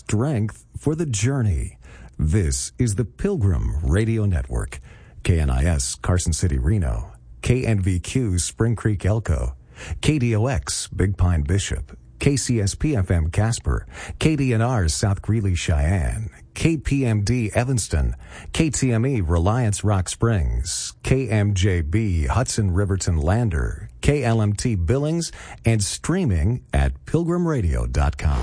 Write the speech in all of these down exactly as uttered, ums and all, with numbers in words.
strength for the journey. This is the Pilgrim Radio Network. K N I S Carson City, Reno. K N V Q Spring Creek, Elko. K D O X Big Pine, Bishop. K C S P F M Casper. K D N R South Greeley, Cheyenne. K P M D Evanston. K T M E Reliance Rock Springs. K M J B Hudson Riverton Lander. K L M T Billings, and streaming at pilgrim radio dot com.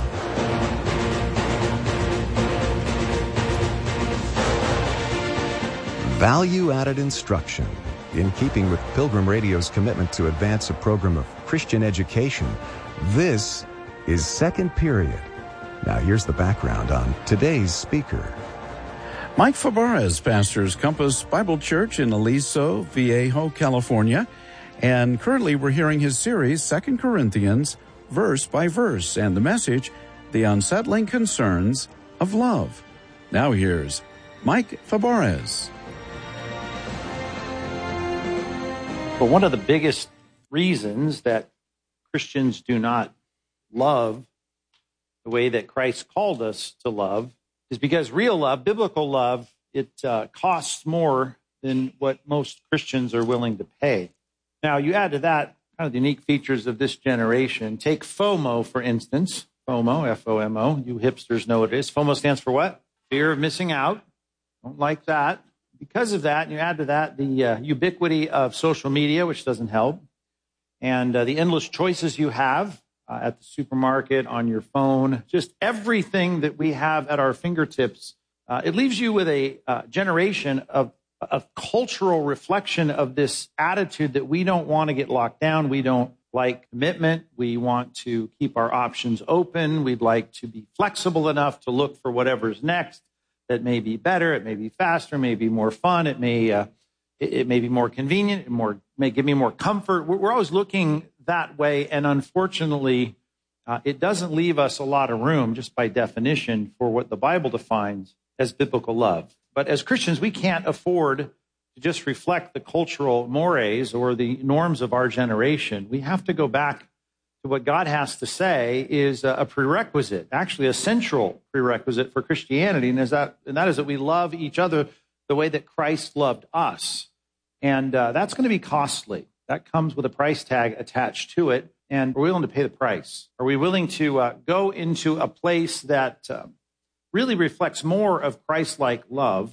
Value-added instruction. In keeping with Pilgrim Radio's commitment to advance a program of Christian education, this is Second Period. Now here's the background on today's speaker. Mike Fabarez pastors Compass Bible Church in Aliso Viejo, California, and currently we're hearing his series, Second Corinthians, verse by verse, and the message, The Unsettling Concerns of Love. Now here's Mike Fabarez. But one of the biggest reasons that Christians do not love the way that Christ called us to love is because real love, biblical love, it uh, costs more than what most Christians are willing to pay. Now, you add to that kind of the unique features of this generation. Take FOMO, for instance. FOMO, F O M O. You hipsters know what it is. FOMO stands for what? Fear of missing out. Don't like that. Because of that, and you add to that the uh, ubiquity of social media, which doesn't help, and uh, the endless choices you have uh, at the supermarket, on your phone, just everything that we have at our fingertips, uh, it leaves you with a uh, generation of, of cultural reflection of this attitude that we don't want to get locked down. We don't like commitment. We want to keep our options open. We'd like to be flexible enough to look for whatever's next. That may be better, it may be faster, may be more fun, it may uh, it, it may be more convenient, it more may give me more comfort. We're, we're always looking that way, and unfortunately, uh, it doesn't leave us a lot of room, just by definition, for what the Bible defines as biblical love. But as Christians, we can't afford to just reflect the cultural mores or the norms of our generation. We have to go back to what God has to say is a prerequisite, actually a central prerequisite for Christianity, and, is that, and that is that we love each other the way that Christ loved us. And uh, that's going to be costly. That comes with a price tag attached to it, and we're willing to pay the price. Are we willing to uh, go into a place that uh, really reflects more of Christ-like love,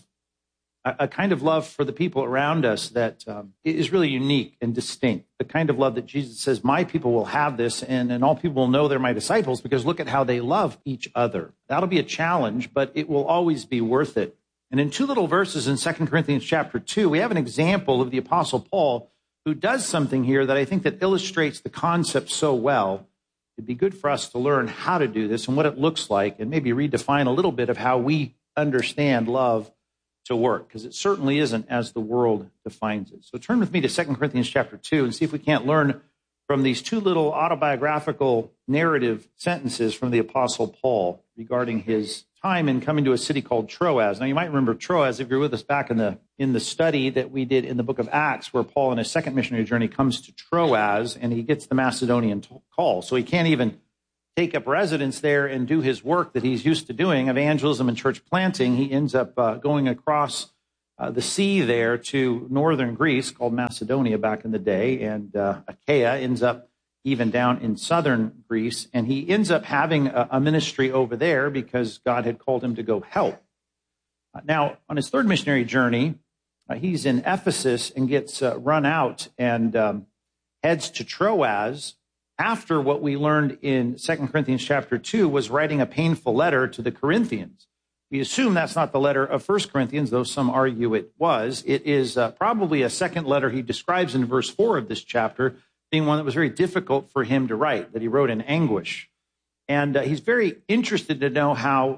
a, a kind of love for the people around us that um, is really unique and distinct, the kind of love that Jesus says, my people will have this, and, and all people will know they're my disciples because look at how they love each other. That'll be a challenge, but it will always be worth it. And in two little verses in Second Corinthians chapter two, we have an example of the Apostle Paul who does something here that I think that illustrates the concept so well. It'd be good for us to learn how to do this and what it looks like, and maybe redefine a little bit of how we understand love to work, because it certainly isn't as the world defines it. So turn with me to Second Corinthians chapter two and see if we can't learn from these two little autobiographical narrative sentences from the Apostle Paul regarding his time in coming to a city called Troas. Now, you might remember Troas if you're with us back in the in the study that we did in the book of Acts, where Paul on his second missionary journey comes to Troas and he gets the Macedonian call. So he can't even take up residence there and do his work that he's used to doing, evangelism and church planting. He ends up uh, going across uh, the sea there to northern Greece, called Macedonia back in the day, and uh, Achaia ends up even down in southern Greece, and he ends up having a, a ministry over there because God had called him to go help. Uh, now, on his third missionary journey, uh, he's in Ephesus and gets uh, run out and um, heads to Troas, after what we learned in Second Corinthians chapter two was writing a painful letter to the Corinthians. We assume that's not the letter of First Corinthians, though some argue it was. It is uh, probably a second letter he describes in verse four of this chapter, being one that was very difficult for him to write, that he wrote in anguish. And uh, he's very interested to know how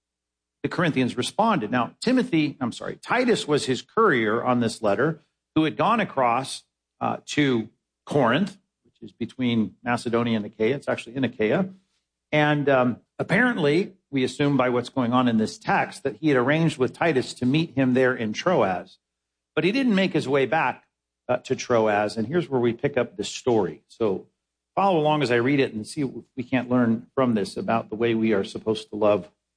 the Corinthians responded. Now, Timothy, I'm sorry, Titus was his courier on this letter, who had gone across uh, to Corinth, is between Macedonia and Achaia. It's actually in Achaia. And um, apparently, we assume by what's going on in this text, that he had arranged with Titus to meet him there in Troas. But he didn't make his way back uh, to Troas. And here's where we pick up the story. So follow along as I read it and see if we can't learn from this about the way we are supposed to love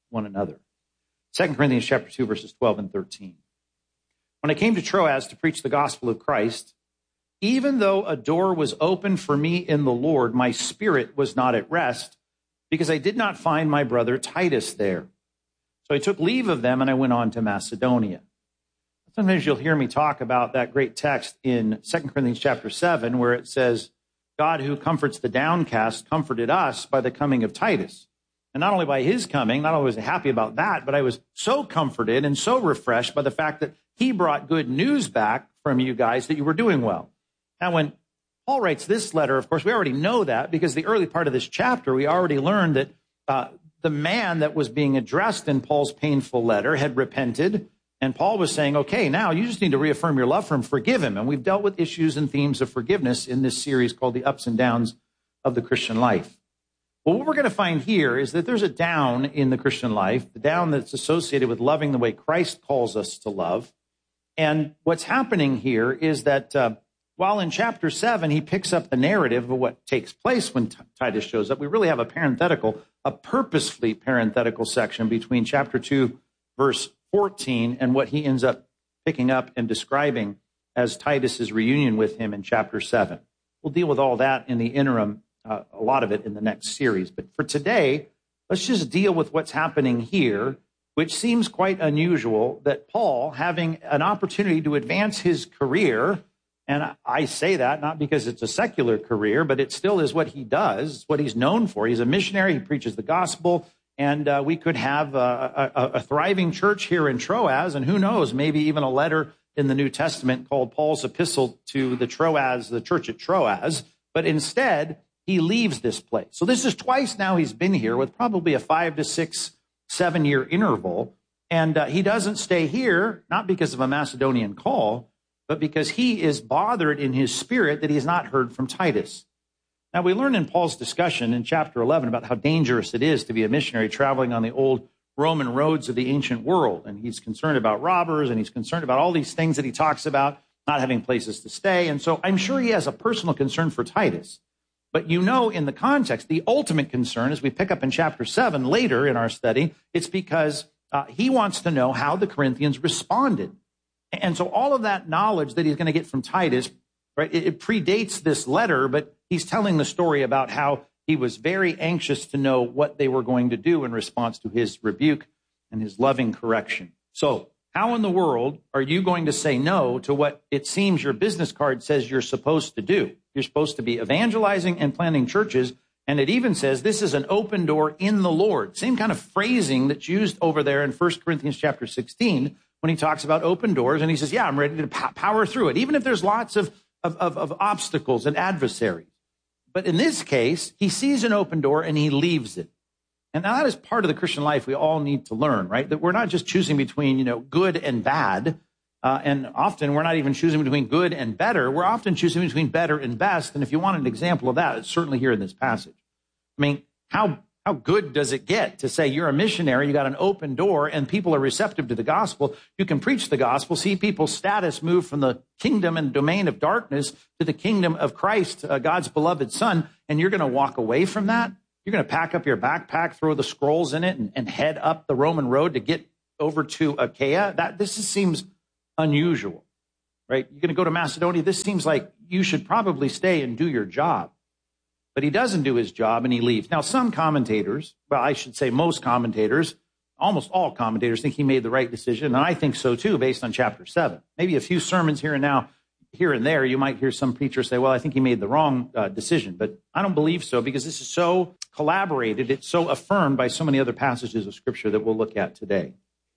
one another. Second Corinthians chapter two, verses twelve and thirteen. When I came to Troas to preach the gospel of Christ, even though a door was open for me in the Lord, my spirit was not at rest, because I did not find my brother Titus there. So I took leave of them and I went on to Macedonia. Sometimes you'll hear me talk about that great text in Second Corinthians chapter seven, where it says, God who comforts the downcast comforted us by the coming of Titus. And not only by his coming, not only was I happy about that, but I was so comforted and so refreshed by the fact that he brought good news back from you guys that you were doing well. Now, when Paul writes this letter, of course, we already know that because the early part of this chapter, we already learned that uh, the man that was being addressed in Paul's painful letter had repented. And Paul was saying, okay, now you just need to reaffirm your love for him, forgive him. And we've dealt with issues and themes of forgiveness in this series called The Ups and Downs of the Christian Life. Well, what we're going to find here is that there's a down in the Christian life, the down that's associated with loving the way Christ calls us to love. And what's happening here is that uh, while in chapter seven, he picks up the narrative of what takes place when T- Titus shows up, we really have a parenthetical, a purposefully parenthetical section between chapter two, verse fourteen, and what he ends up picking up and describing as Titus's reunion with him in chapter seven. We'll deal with all that in the interim, uh, a lot of it in the next series. But for today, let's just deal with what's happening here, which seems quite unusual that Paul, having an opportunity to advance his career, and I say that not because it's a secular career, but it still is what he does, what he's known for. He's a missionary, he preaches the gospel, and uh, we could have a, a, a thriving church here in Troas, and who knows, maybe even a letter in the New Testament called Paul's epistle to the Troas, the church at Troas, but instead he leaves this place. So this is twice now he's been here with probably a five to six, seven year interval, and uh, he doesn't stay here, not because of a Macedonian call, but because he is bothered in his spirit that he has not heard from Titus. Now, we learn in Paul's discussion in chapter eleven about how dangerous it is to be a missionary traveling on the old Roman roads of the ancient world. And he's concerned about robbers, and he's concerned about all these things that he talks about, not having places to stay. And so I'm sure he has a personal concern for Titus. But you know, in the context, the ultimate concern, as we pick up in chapter seven later in our study, it's because uh, he wants to know how the Corinthians responded. And so all of that knowledge that he's going to get from Titus, right, it, it predates this letter, but he's telling the story about how he was very anxious to know what they were going to do in response to his rebuke and his loving correction. So how in the world are you going to say no to what it seems your business card says you're supposed to do? You're supposed to be evangelizing and planting churches, and it even says this is an open door in the Lord. Same kind of phrasing that's used over there in First Corinthians chapter sixteen when he talks about open doors, and he says, yeah, I'm ready to power through it, even if there's lots of, of, of, of obstacles and adversaries. But in this case, he sees an open door and he leaves it. And now that is part of the Christian life we all need to learn, right? That we're not just choosing between, you know, good and bad. Uh, and often we're not even choosing between good and better. We're often choosing between better and best. And if you want an example of that, it's certainly here in this passage. I mean, how how good does it get to say you're a missionary, you got an open door, and people are receptive to the gospel? You can preach the gospel, see people's status move from the kingdom and domain of darkness to the kingdom of Christ, uh, God's beloved Son, and you're going to walk away from that? You're going to pack up your backpack, throw the scrolls in it, and, and head up the Roman road to get over to Achaia? That this is, seems unusual, right? You're going to go to Macedonia. This seems like you should probably stay and do your job. But he doesn't do his job and he leaves. Now, some commentators, well, I should say most commentators, almost all commentators think he made the right decision. And I think so too, based on chapter seven. Maybe a few sermons here and now, here and there, you might hear some preacher say, well, I think he made the wrong uh, decision. But I don't believe so, because this is so collaborated. It's so affirmed by so many other passages of scripture that we'll look at today.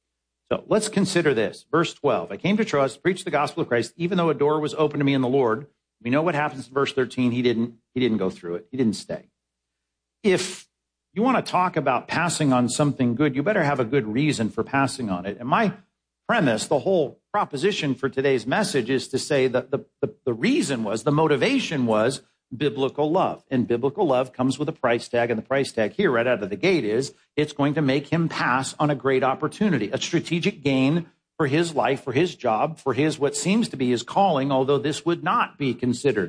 So let's consider this. Verse twelve, I came to Troas to preach the gospel of Christ, even though a door was open to me in the Lord. We know what happens in verse thirteen. He didn't, he didn't go through it. He didn't stay. If you want to talk about passing on something good, you better have a good reason for passing on it. And my premise, the whole proposition for today's message, is to say that the, the, the reason was, the motivation was biblical love. And biblical love comes with a price tag. And the price tag here right out of the gate is it's going to make him pass on a great opportunity, a strategic gain for his life, for his job, for his what seems to be his calling, although this would not be considered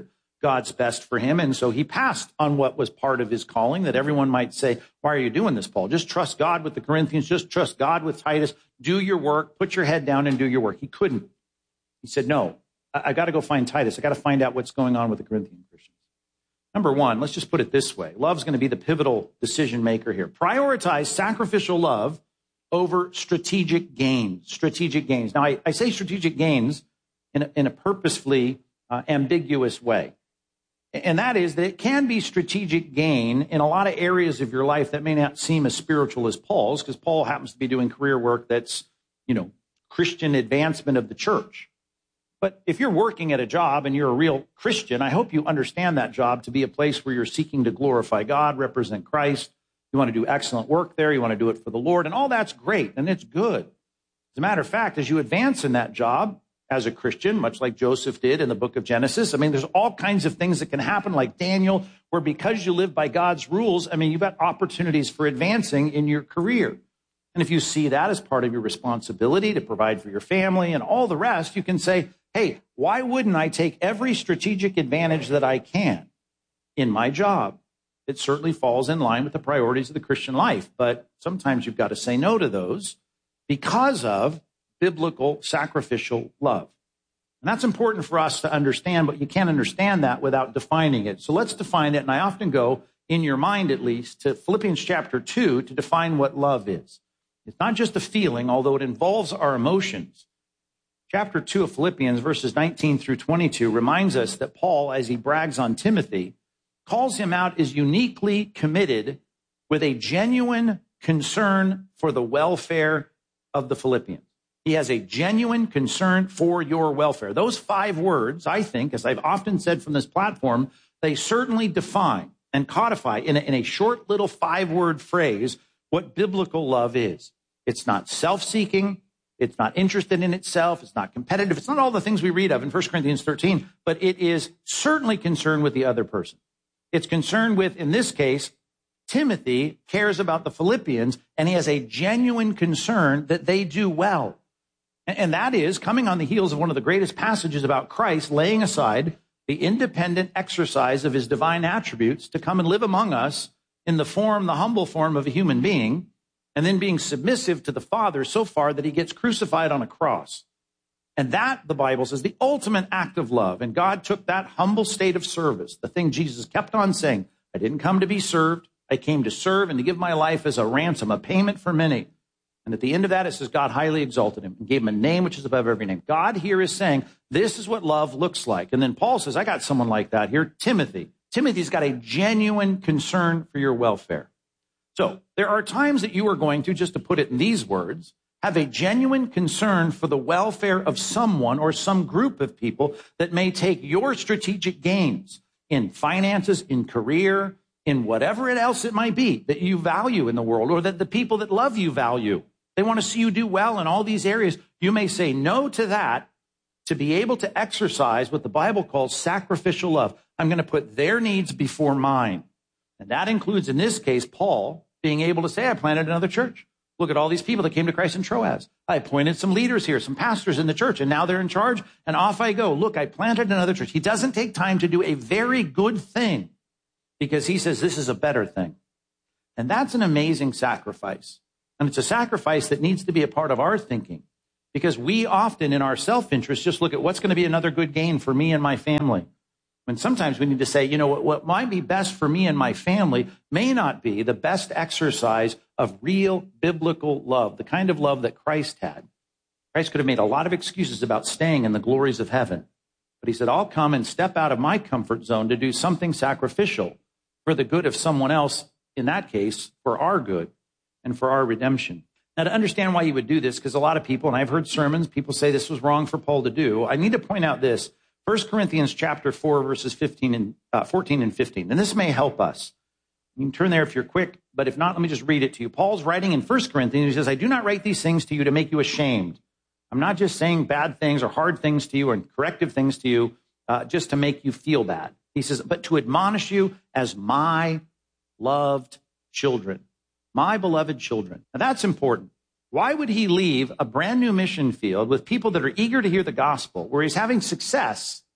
God's best for him. And so he passed on what was part of his calling, that everyone might say, why are you doing this, Paul? Just trust God with the Corinthians. Just trust God with Titus. Do your work. Put your head down and do your work. He couldn't. He said, no, I, I got to go find Titus. I got to find out what's going on with the Corinthian Christians. Number one, let's just put it this way. Love's going to be the pivotal decision maker here. Prioritize sacrificial love over strategic gains. Strategic gains. Now, I, I say strategic gains in a, in a purposefully uh, ambiguous way. And that is that it can be strategic gain in a lot of areas of your life that may not seem as spiritual as Paul's, because Paul happens to be doing career work that's, you know, Christian advancement of the church. But if you're working at a job and you're a real Christian, I hope you understand that job to be a place where you're seeking to glorify God, represent Christ. You want to do excellent work there. You want to do it for the Lord. And all that's great, and it's good. As a matter of fact, as you advance in that job as a Christian, much like Joseph did in the book of Genesis, I mean, there's all kinds of things that can happen, like Daniel, where because you live by God's rules, I mean, you've got opportunities for advancing in your career. And if you see that as part of your responsibility to provide for your family and all the rest, you can say, hey, why wouldn't I take every strategic advantage that I can in my job? It certainly falls in line with the priorities of the Christian life, but sometimes you've got to say no to those because of biblical sacrificial love. And that's important for us to understand, but you can't understand that without defining it. So let's define it, and I often go, in your mind at least, to Philippians chapter two to define what love is. It's not just a feeling, although it involves our emotions. Chapter two of Philippians, verses nineteen through twenty-two, reminds us that Paul, as he brags on Timothy, calls him out as uniquely committed with a genuine concern for the welfare of the Philippians. He has a genuine concern for your welfare. Those five words, I think, as I've often said from this platform, they certainly define and codify in a, in a short little five-word phrase what biblical love is. It's not self-seeking. It's not interested in itself. It's not competitive. It's not all the things we read of in First Corinthians thirteen, but it is certainly concerned with the other person. It's concerned with, in this case, Timothy cares about the Philippians, and he has a genuine concern that they do well. And that is coming on the heels of one of the greatest passages about Christ laying aside the independent exercise of his divine attributes to come and live among us in the form, the humble form of a human being, and then being submissive to the Father so far that he gets crucified on a cross. And that, the Bible says, the ultimate act of love. And God took that humble state of service, the thing Jesus kept on saying, I didn't come to be served. I came to serve and to give my life as a ransom, a payment for many. And at the end of that, it says God highly exalted him and gave him a name which is above every name. God here is saying, this is what love looks like. And then Paul says, I got someone like that here, Timothy. Timothy's got a genuine concern for your welfare. So there are times that you are going to, just to put it in these words, have a genuine concern for the welfare of someone or some group of people that may take your strategic gains in finances, in career, in whatever else it might be that you value in the world, or that the people that love you value. They want to see you do well in all these areas. You may say no to that to be able to exercise what the Bible calls sacrificial love. I'm going to put their needs before mine. And that includes, in this case, Paul being able to say, I planted another church. Look at all these people that came to Christ in Troas. I appointed some leaders here, some pastors in the church, and now they're in charge, and off I go. Look, I planted another church. He doesn't take time to do a very good thing because he says this is a better thing. And that's an amazing sacrifice. And it's a sacrifice that needs to be a part of our thinking because we often, in our self-interest, just look at what's going to be another good gain for me and my family. When sometimes we need to say, you know, what, what might be best for me and my family may not be the best exercise of real biblical love, the kind of love that Christ had. Christ could have made a lot of excuses about staying in the glories of heaven. But he said, I'll come and step out of my comfort zone to do something sacrificial for the good of someone else, in that case, for our good and for our redemption. Now, to understand why he would do this, because a lot of people, and I've heard sermons, people say this was wrong for Paul to do, I need to point out this. First Corinthians chapter four, verses fifteen and uh, fourteen and fifteen. And this may help us. You can turn there if you're quick, but if not, let me just read it to you. Paul's writing in First Corinthians. He says, I do not write these things to you to make you ashamed. I'm not just saying bad things or hard things to you or corrective things to you uh, just to make you feel bad. He says, but to admonish you as my loved children, my beloved children. Now that's important. Why would he leave a brand new mission field with people that are eager to hear the gospel, where he's having success,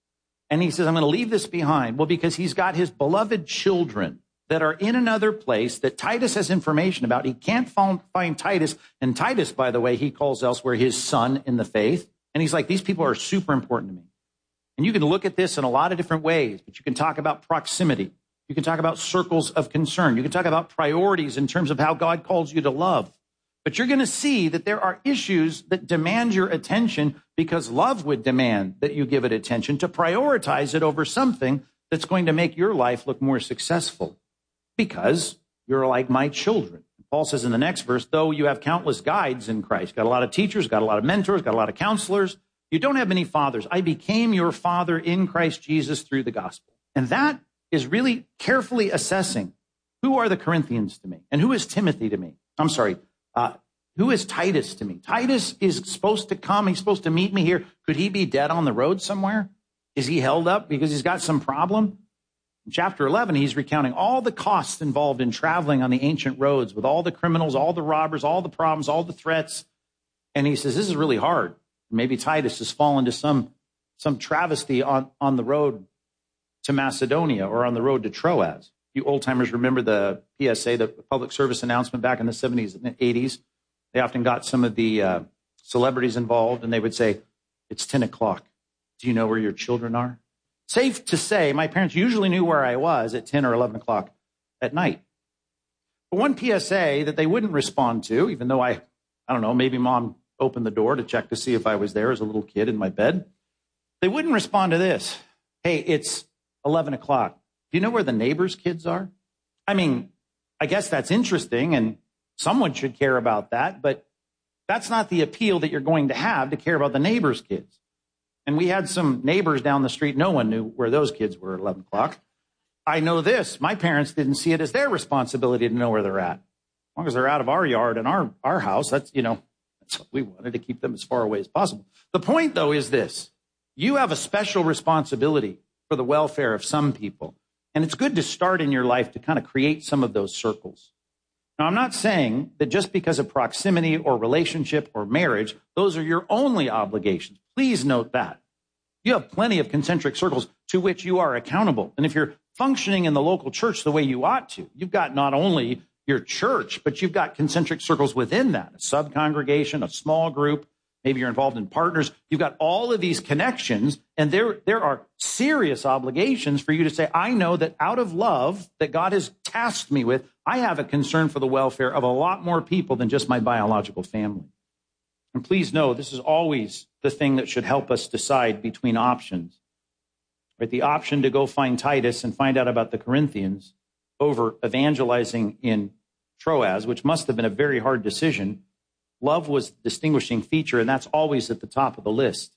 And he says, I'm going to leave this behind. Well, because he's got his beloved children that are in another place that Titus has information about. He can't find Titus. And Titus, by the way, he calls elsewhere his son in the faith. And he's like, these people are super important to me. And you can look at this in a lot of different ways, but you can talk about proximity. You can talk about circles of concern. You can talk about priorities in terms of how God calls you to love. But you're going to see that there are issues that demand your attention because love would demand that you give it attention to prioritize it over something that's going to make your life look more successful because you're like my children. Paul says in the next verse, though you have countless guides in Christ, got a lot of teachers, got a lot of mentors, got a lot of counselors, you don't have many fathers. I became your father in Christ Jesus through the gospel. And that is really carefully assessing who are the Corinthians to me and who is Timothy to me. I'm sorry. Uh, who is Titus to me? Titus is supposed to come. He's supposed to meet me here. Could he be dead on the road somewhere? Is he held up because he's got some problem? In chapter eleven, he's recounting all the costs involved in traveling on the ancient roads with all the criminals, all the robbers, all the problems, all the threats. And he says, this is really hard. Maybe Titus has fallen to some, some travesty on, on the road to Macedonia or on the road to Troas. You old timers remember the P S A, the public service announcement back in the seventies and eighties. They often got some of the uh, celebrities involved, and they would say, it's ten o'clock. Do you know where your children are? Safe to say, my parents usually knew where I was at ten or eleven o'clock at night. But one P S A that they wouldn't respond to, even though I, I don't know, maybe mom opened the door to check to see if I was there as a little kid in my bed. They wouldn't respond to this. Hey, it's eleven o'clock. Do you know where the neighbors' kids are? I mean, I guess that's interesting, and someone should care about that, but that's not the appeal that you're going to have to care about the neighbors' kids. And we had some neighbors down the street. No one knew where those kids were at eleven o'clock. I know this. My parents didn't see it as their responsibility to know where they're at. As long as they're out of our yard and our, our house, that's, you know, that's what we wanted, to keep them as far away as possible. The point, though, is this. You have a special responsibility for the welfare of some people. And it's good to start in your life to kind of create some of those circles. Now, I'm not saying that just because of proximity or relationship or marriage, those are your only obligations. Please note that. You have plenty of concentric circles to which you are accountable. And if you're functioning in the local church the way you ought to, you've got not only your church, but you've got concentric circles within that, a sub-congregation, a small group. Maybe you're involved in partners. You've got all of these connections, and there, there are serious obligations for you to say, I know that out of love that God has tasked me with, I have a concern for the welfare of a lot more people than just my biological family. And please know, this is always the thing that should help us decide between options. Right? The option to go find Titus and find out about the Corinthians over evangelizing in Troas, which must have been a very hard decision. Love was the distinguishing feature, and that's always at the top of the list.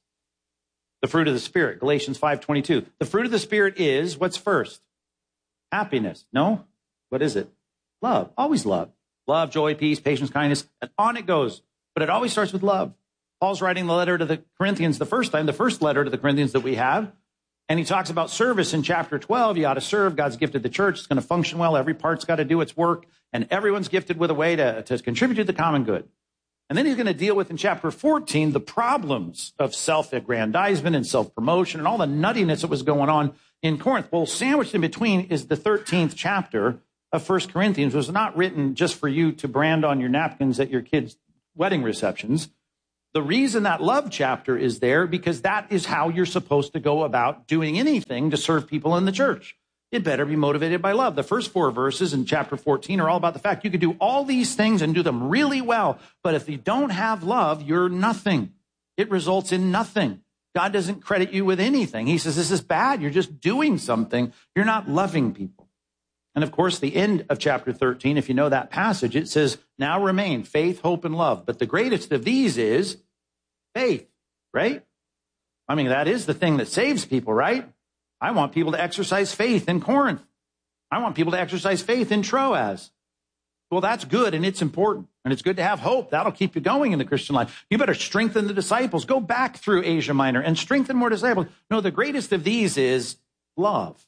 The fruit of the Spirit, Galatians five twenty-two. The fruit of the Spirit is, what's first? Happiness. No? What is it? Love. Always love. Love, joy, peace, patience, kindness, and on it goes. But it always starts with love. Paul's writing the letter to the Corinthians the first time, the first letter to the Corinthians that we have, and he talks about service in chapter twelve. You ought to serve. God's gifted the church. It's going to function well. Every part's got to do its work, and everyone's gifted with a way to, to contribute to the common good. And then he's going to deal with, in chapter fourteen, the problems of self-aggrandizement and self-promotion and all the nuttiness that was going on in Corinth. Well, sandwiched in between is the thirteenth chapter of First Corinthians, which was not written just for you to brand on your napkins at your kids' wedding receptions. The reason that love chapter is there, because that is how you're supposed to go about doing anything to serve people in the church. It better be motivated by love. The first four verses in chapter fourteen are all about the fact you can do all these things and do them really well. But if you don't have love, you're nothing. It results in nothing. God doesn't credit you with anything. He says, this is bad. You're just doing something. You're not loving people. And of course, the end of chapter thirteen, if you know that passage, it says, now remain faith, hope, and love. But the greatest of these is faith, right? I mean, that is the thing that saves people, right? I want people to exercise faith in Corinth. I want people to exercise faith in Troas. Well, that's good, and it's important. And it's good to have hope. That'll keep you going in the Christian life. You better strengthen the disciples. Go back through Asia Minor and strengthen more disciples. No, the greatest of these is love.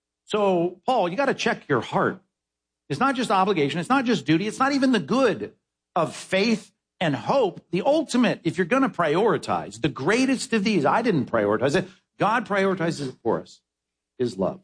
So, Paul, you got to check your heart. It's not just obligation. It's not just duty. It's not even the good of faith and hope. The ultimate, if you're going to prioritize, the greatest of these, I didn't prioritize it. God prioritizes it for us, his love.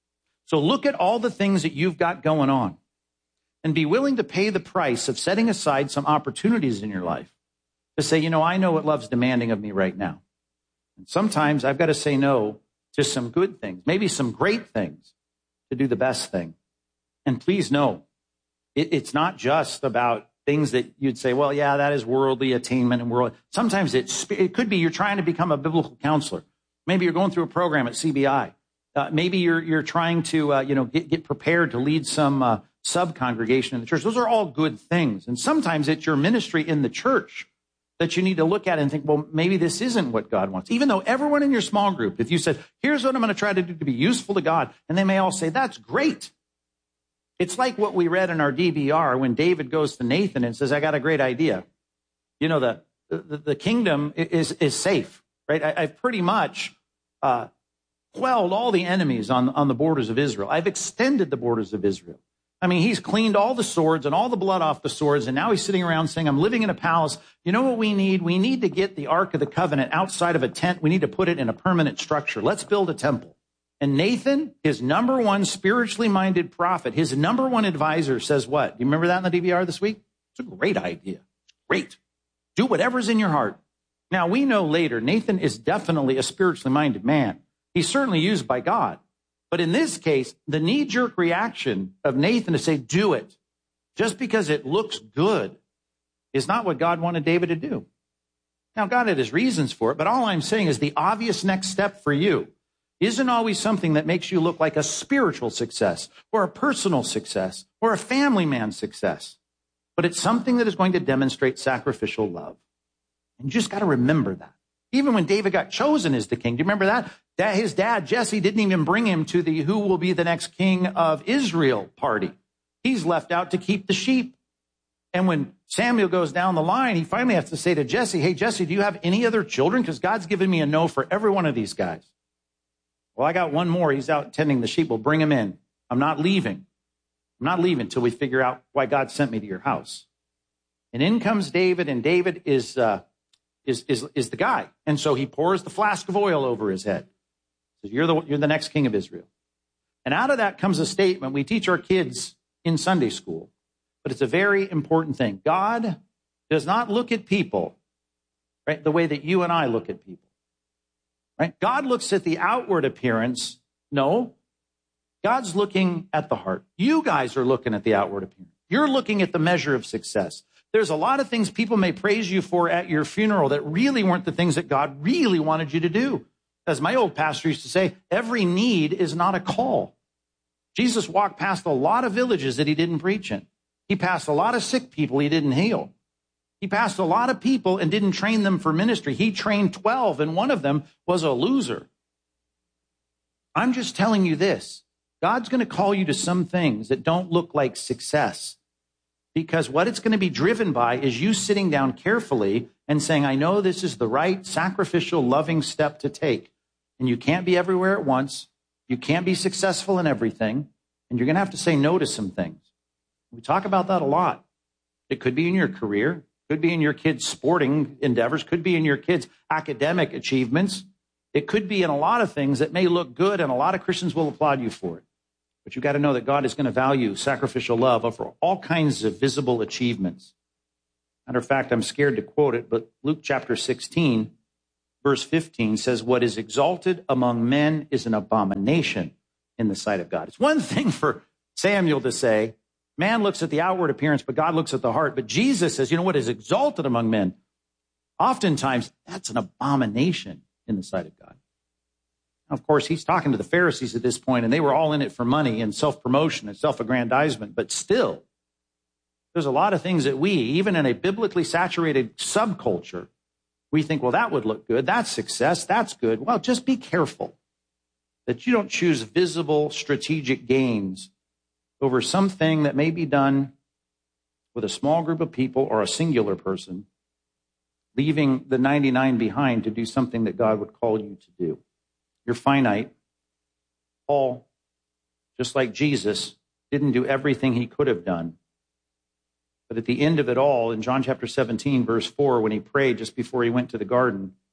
So look at all the things that you've got going on and be willing to pay the price of setting aside some opportunities in your life to say, you know, I know what love's demanding of me right now. And sometimes I've got to say no to some good things, maybe some great things, to do the best thing. And please know, it, it's not just about things that you'd say, well, yeah, that is worldly attainment and world. Sometimes it's, it could be you're trying to become a biblical counselor. Maybe you're going through a program at C B I. Uh, maybe you're you're trying to uh, you know get, get prepared to lead some uh, sub-congregation in the church. Those are all good things. And sometimes it's your ministry in the church that you need to look at and think, well, maybe this isn't what God wants. Even though everyone in your small group, if you said, here's what I'm going to try to do to be useful to God, and they may all say, that's great. It's like what we read in our D V R when David goes to Nathan and says, I got a great idea. You know, the the, the kingdom is, is safe, right? I, I've pretty much uh, quelled all the enemies on, on the borders of Israel. I've extended the borders of Israel. I mean, he's cleaned all the swords and all the blood off the swords, and now he's sitting around saying, I'm living in a palace. You know what we need? We need to get the Ark of the Covenant outside of a tent. We need to put it in a permanent structure. Let's build a temple. And Nathan, his number one spiritually minded prophet, his number one advisor says what? Do you remember that in the D V R this week? It's a great idea. Great. Do whatever's in your heart. Now, we know later, Nathan is definitely a spiritually minded man. He's certainly used by God. But in this case, the knee-jerk reaction of Nathan to say, do it, just because it looks good, is not what God wanted David to do. Now, God had his reasons for it, but all I'm saying is the obvious next step for you isn't always something that makes you look like a spiritual success or a personal success or a family man success. But it's something that is going to demonstrate sacrificial love. And you just got to remember that. Even when David got chosen as the king, do you remember that? That his dad, Jesse, didn't even bring him to the who will be the next king of Israel party. He's left out to keep the sheep. And when Samuel goes down the line, he finally has to say to Jesse, hey, Jesse, do you have any other children? Because God's given me a no for every one of these guys. Well, I got one more. He's out tending the sheep. We'll bring him in. I'm not leaving. I'm not leaving until we figure out why God sent me to your house. And in comes David, and David is, uh, is, is, is the guy. And so he pours the flask of oil over his head. Says, you're the, you're the next king of Israel. And out of that comes a statement we teach our kids in Sunday school, but it's a very important thing. God does not look at people, right, the way that you and I look at people. Right? God looks at the outward appearance. No, God's looking at the heart. You guys are looking at the outward appearance. You're looking at the measure of success. There's a lot of things people may praise you for at your funeral that really weren't the things that God really wanted you to do. As my old pastor used to say, every need is not a call. Jesus walked past a lot of villages that he didn't preach in. He passed a lot of sick people he didn't heal. He passed a lot of people and didn't train them for ministry. He trained twelve, and one of them was a loser. I'm just telling you this. God's going to call you to some things that don't look like success, because what it's going to be driven by is you sitting down carefully and saying, I know this is the right sacrificial, loving step to take. And you can't be everywhere at once. You can't be successful in everything. And you're going to have to say no to some things. We talk about that a lot. It could be in your career. Could be in your kids' sporting endeavors, could be in your kids' academic achievements. It could be in a lot of things that may look good, and a lot of Christians will applaud you for it. But you've got to know that God is going to value sacrificial love over all kinds of visible achievements. Matter of fact, I'm scared to quote it, but Luke chapter sixteen, verse fifteen says, what is exalted among men is an abomination in the sight of God. It's one thing for Samuel to say, man looks at the outward appearance, but God looks at the heart. But Jesus says, you know what is exalted among men? Oftentimes, that's an abomination in the sight of God. Now, of course, he's talking to the Pharisees at this point, and they were all in it for money and self-promotion and self-aggrandizement. But still, there's a lot of things that we, even in a biblically saturated subculture, we think, well, that would look good. That's success. That's good. Well, just be careful that you don't choose visible strategic gains over something that may be done with a small group of people or a singular person, leaving the ninety-nine behind to do something that God would call you to do. You're finite. Paul, just like Jesus, didn't do everything he could have done. But at the end of it all, in John chapter seventeen, verse four, when he prayed just before he went to the garden,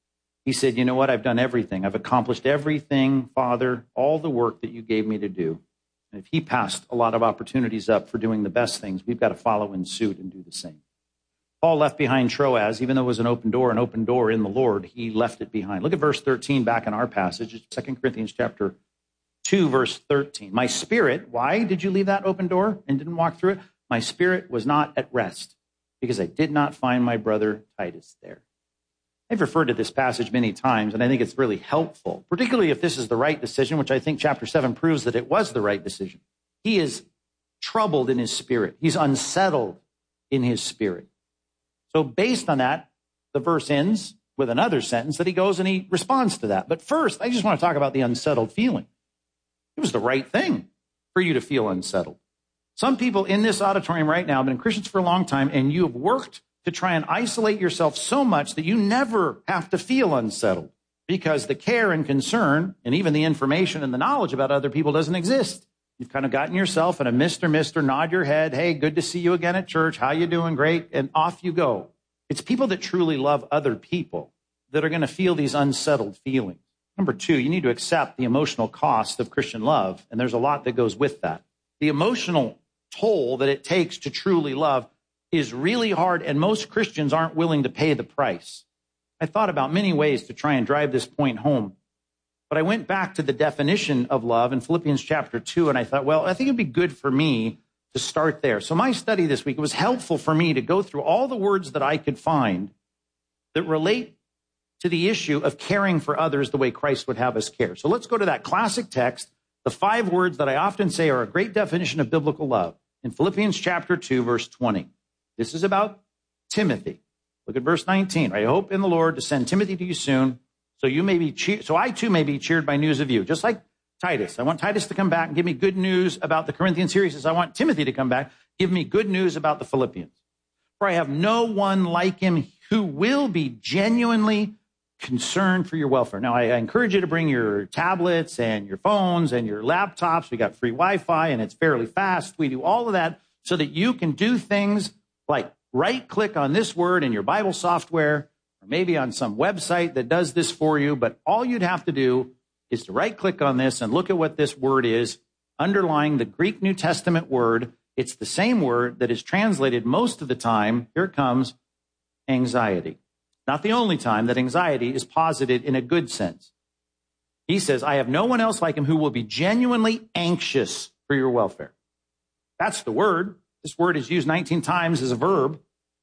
he said, you know what? I've done everything. I've accomplished everything, Father, all the work that you gave me to do. And if he passed a lot of opportunities up for doing the best things, we've got to follow in suit and do the same. Paul left behind Troas, even though it was an open door, an open door in the Lord, he left it behind. Look at verse thirteen back in our passage. It's Second Corinthians chapter two, verse thirteen. My spirit, why did you leave that open door and didn't walk through it? My spirit was not at rest because I did not find my brother Titus there. I've referred to this passage many times, and I think it's really helpful, particularly if this is the right decision, which I think chapter seven proves that it was the right decision. He is troubled in his spirit. He's unsettled in his spirit. So based on that, the verse ends with another sentence that he goes and he responds to that. But first, I just want to talk about the unsettled feeling. It was the right thing for you to feel unsettled. Some people in this auditorium right now have been Christians for a long time, and you have worked to try and isolate yourself so much that you never have to feel unsettled because the care and concern and even the information and the knowledge about other people doesn't exist. You've kind of gotten yourself in a Mister Mister, nod your head, hey, good to see you again at church, how you doing, great, and off you go. It's people that truly love other people that are going to feel these unsettled feelings. Number two, you need to accept the emotional cost of Christian love, and there's a lot that goes with that. The emotional toll that it takes to truly love is really hard, and most Christians aren't willing to pay the price. I thought about many ways to try and drive this point home, but I went back to the definition of love in Philippians chapter two, and I thought, well, I think it'd be good for me to start there. So my study this week, it was helpful for me to go through all the words that I could find that relate to the issue of caring for others the way Christ would have us care. So let's go to that classic text, the five words that I often say are a great definition of biblical love in Philippians chapter two, verse twenty. This is about Timothy. Look at verse nineteen. I hope in the Lord to send Timothy to you soon, so you may be cheer- so I too may be cheered by news of you. Just like Titus. I want Titus to come back and give me good news about the Corinthian series. As I want Timothy to come back, give me good news about the Philippians. For I have no one like him who will be genuinely concerned for your welfare. Now, I, I encourage you to bring your tablets and your phones and your laptops. We got free Wi-Fi and it's fairly fast. We do all of that so that you can do things like right-click on this word in your Bible software or maybe on some website that does this for you. But all you'd have to do is to right-click on this and look at what this word is, underlying the Greek New Testament word. It's the same word that is translated most of the time. Here it comes, anxiety. Not the only time that anxiety is posited in a good sense. He says, I have no one else like him who will be genuinely anxious for your welfare. That's the word. This word is used nineteen times as a verb.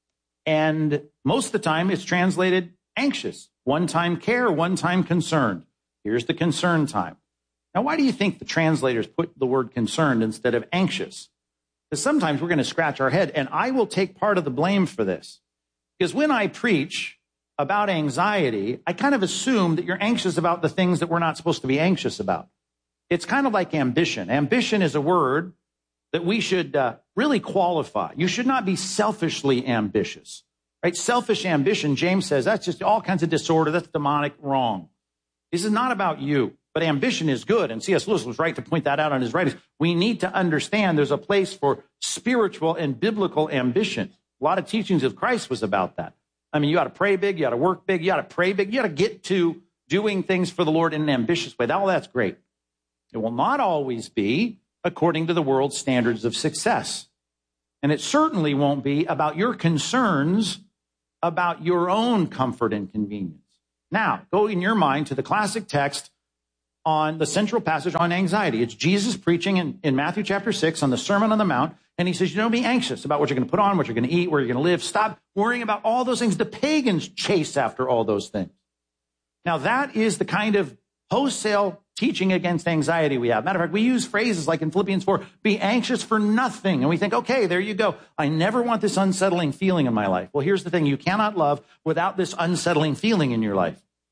And most of the time it's translated anxious. One time care, one time concerned. Here's the concern time. Now, why do you think the translators put the word concerned instead of anxious? Because sometimes we're going to scratch our head, and I will take part of the blame for this. Because when I preach about anxiety, I kind of assume that you're anxious about the things that we're not supposed to be anxious about. It's kind of like ambition. Ambition is a word that we should uh, really qualify. You should not be selfishly ambitious, right? Selfish ambition, James says, that's just all kinds of disorder. That's demonic, wrong. This is not about you, but ambition is good. And C S Lewis was right to point that out on his writings. We need to understand there's a place for spiritual and biblical ambition. A lot of teachings of Christ was about that. I mean, you got to pray big, you got to work big, you got to pray big, you got to get to doing things for the Lord in an ambitious way. All that's great. It will not always be according to the world's standards of success. And it certainly won't be about your concerns about your own comfort and convenience. Now, go in your mind to the classic text on the central passage on anxiety. It's Jesus preaching in, in Matthew chapter six on the Sermon on the Mount. And he says, you don't be anxious about what you're going to put on, what you're going to eat, where you're going to live. Stop worrying about all those things. The pagans chase after all those things. Now, that is the kind of wholesale teaching against anxiety we have. Matter of fact, we use phrases like in Philippians four, be anxious for nothing. And we think, okay, there you go. I never want this unsettling feeling in my life. Well, here's the thing. You cannot love without this unsettling feeling in your life.